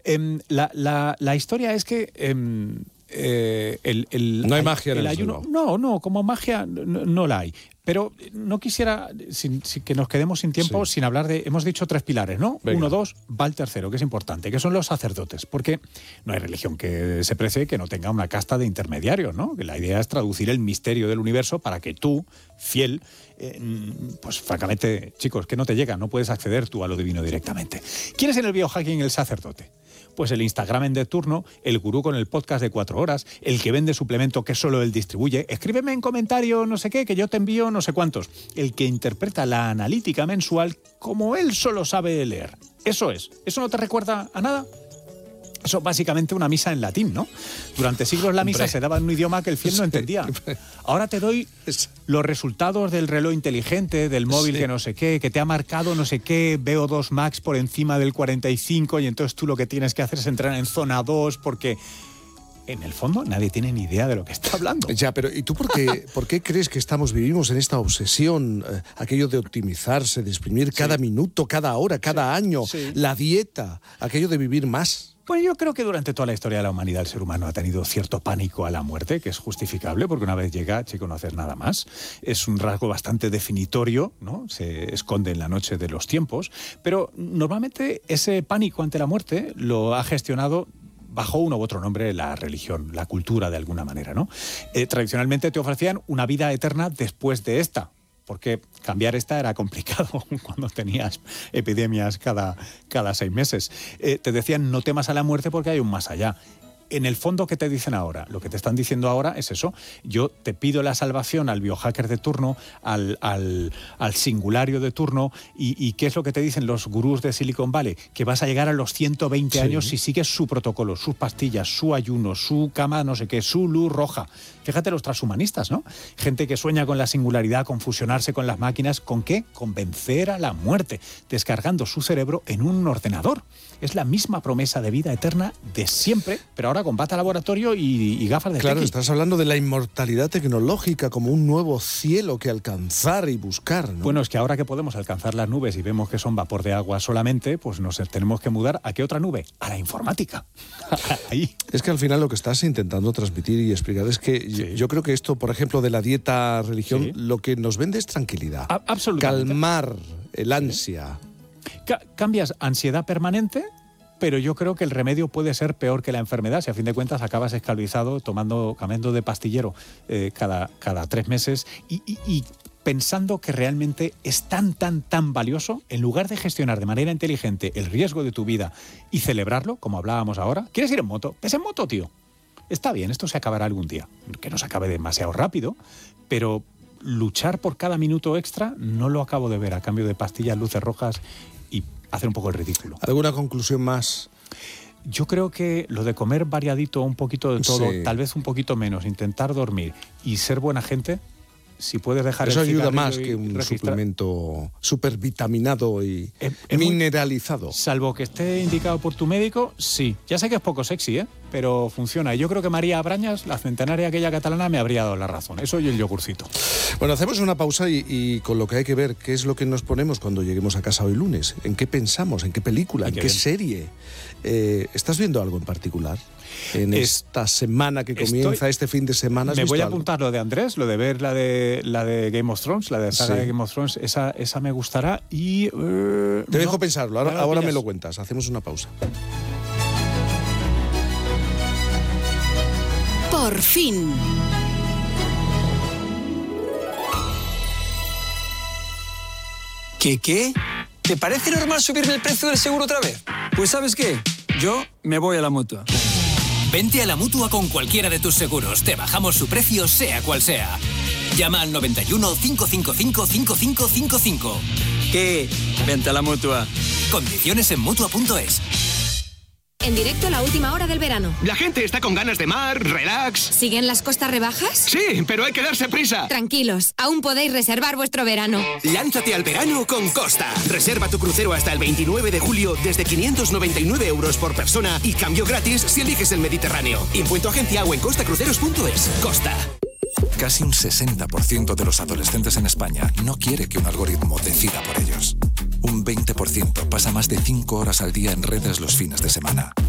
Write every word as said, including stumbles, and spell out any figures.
Eh, la, la, la historia es que... Eh, Eh, el, el, no hay magia en el el ayuno. reloj. No, no, como magia no, no la hay. Pero no quisiera sin, sin que nos quedemos sin tiempo sí. sin hablar de... Hemos dicho tres pilares, ¿no? Venga. Uno, dos, va el tercero, que es importante, que son los sacerdotes. Porque no hay religión que se precie que no tenga una casta de intermediarios, ¿no? Que la idea es traducir el misterio del universo para que tú, fiel, eh, pues francamente, chicos, que no te llega, no puedes acceder tú a lo divino directamente. ¿Quién es en el biohacking el sacerdote? Pues el Instagramen de turno, el gurú con el podcast de cuatro horas, el que vende suplemento que solo él distribuye, escríbeme en comentario no sé qué, que yo te envío no sé cuántos, el que interpreta la analítica mensual como él solo sabe leer. Eso es. ¿Eso no te recuerda a nada? Eso básicamente una misa en latín, ¿no? Durante siglos la misa Hombre. se daba en un idioma que el fiel no entendía. Ahora te doy los resultados del reloj inteligente, del móvil sí. que no sé qué, que te ha marcado no sé qué, V O dos max por encima del cuarenta y cinco y entonces tú lo que tienes que hacer es entrar en zona dos porque... En el fondo, nadie tiene ni idea de lo que está hablando. Ya, pero ¿y tú por qué, por qué crees que estamos, vivimos en esta obsesión, eh, aquello de optimizarse, de exprimir cada sí. minuto, cada hora, cada sí. año, sí. la dieta, aquello de vivir más? Pues yo creo que durante toda la historia de la humanidad el ser humano ha tenido cierto pánico a la muerte, que es justificable, porque una vez llega, chico, no haces nada más. Es un rasgo bastante definitorio, ¿no? Se esconde en la noche de los tiempos, pero normalmente ese pánico ante la muerte lo ha gestionado bajo uno u otro nombre la religión, la cultura de alguna manera, ¿no? Eh, tradicionalmente te ofrecían una vida eterna después de esta, porque cambiar esta era complicado cuando tenías epidemias cada, cada seis meses. Eh, te decían no temas a la muerte porque hay un más allá. En el fondo, ¿qué te dicen ahora? Lo que te están diciendo ahora es eso. Yo te pido la salvación al biohacker de turno, al, al, al singulario de turno, y, y ¿qué es lo que te dicen los gurús de Silicon Valley? Que vas a llegar a los ciento veinte sí. años si sigues su protocolo, sus pastillas, su ayuno, su cama, no sé qué, su luz roja. Fíjate los transhumanistas, ¿no? Gente que sueña con la singularidad, con fusionarse con las máquinas. ¿Con qué? Con vencer a la muerte, descargando su cerebro en un ordenador. Es la misma promesa de vida eterna de siempre, pero ahora con bata laboratorio y, y gafas de Claro, tequi. Estás hablando de la inmortalidad tecnológica como un nuevo cielo que alcanzar y buscar, ¿no? Bueno, es que ahora que podemos alcanzar las nubes y vemos que son vapor de agua solamente, pues nos tenemos que mudar ¿a qué otra nube? A la informática. Ahí. Es que al final lo que estás intentando transmitir y explicar es que sí. yo creo que esto, por ejemplo, de la dieta religión, sí. lo que nos vende es tranquilidad. A- absolutamente. Calmar el ansia. Sí. Ca- cambias ansiedad permanente, pero yo creo que el remedio puede ser peor que la enfermedad. Si a fin de cuentas acabas esclavizado, tomando, cambiando de pastillero eh, cada, cada tres meses y, y, y pensando que realmente es tan, tan, tan valioso, en lugar de gestionar de manera inteligente el riesgo de tu vida y celebrarlo, como hablábamos ahora. ¿Quieres ir en moto? Ves en moto, tío. Está bien, esto se acabará algún día. Que no se acabe demasiado rápido, pero luchar por cada minuto extra no lo acabo de ver a cambio de pastillas, luces rojas y hacer un poco el ridículo. ¿Alguna conclusión más? Yo creo que lo de comer variadito, un poquito de todo, sí. tal vez un poquito menos, intentar dormir y ser buena gente, si puedes dejar Eso el ayuda cigarrillo más y que un registrar. suplemento supervitaminado y Es- es muy- mineralizado. Salvo que esté indicado por tu médico, sí. Ya sé que es poco sexy, ¿eh? Pero funciona. Y yo creo que María Brañas, la centenaria aquella catalana, me habría dado la razón. Eso y el yogurcito. Bueno, hacemos una pausa y, y con lo que hay que ver, ¿qué es lo que nos ponemos cuando lleguemos a casa hoy lunes? ¿En qué pensamos? ¿En qué película? Ay, ¿En qué qué bien. serie? Eh, ¿Estás viendo algo en particular? En Es- esta semana que estoy- comienza, este fin de semana, ¿has Me visto voy a algo? apuntar lo de Andrés, lo de ver la de la de Game of Thrones, la de saga Sí. de Game of Thrones, esa, esa me gustará y... eh, Te dejo no, pensarlo, ya ahora, ahora me pillas. lo cuentas, hacemos una pausa. Por fin. ¿Qué qué? ¿Te parece normal subirme el precio del seguro otra vez? Pues ¿sabes qué? Yo me voy a la Mutua. Vente a la Mutua con cualquiera de tus seguros. Te bajamos su precio, sea cual sea. Llama al noventa y uno, cinco cinco cinco, cinco cinco cinco cinco. ¿Qué? Vente a la Mutua. Condiciones en Mutua punto es. En directo la última hora del verano. La gente está con ganas de mar, relax. ¿Siguen las costas rebajas? Sí, pero hay que darse prisa. Tranquilos, aún podéis reservar vuestro verano. Lánzate al verano con Costa. Reserva tu crucero hasta el veintinueve de julio desde quinientos noventa y nueve euros por persona y cambio gratis si eliges el Mediterráneo. Impuesto agencia o en costacruceros punto es. Costa. Casi un sesenta por ciento de los adolescentes en España no quiere que un algoritmo decida por ellos. Un veinte por ciento pasa más de cinco horas al día en redes los fines de semana.